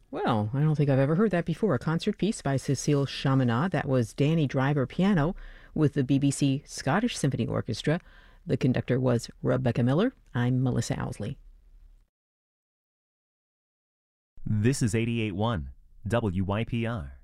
Well, I don't think I've ever heard that before. A concert piece by Cecile Chaminade. That was Danny Driver piano with the BBC Scottish Symphony Orchestra. The conductor was Rebecca Miller. I'm Melissa Owsley. This is 88.1 WYPR.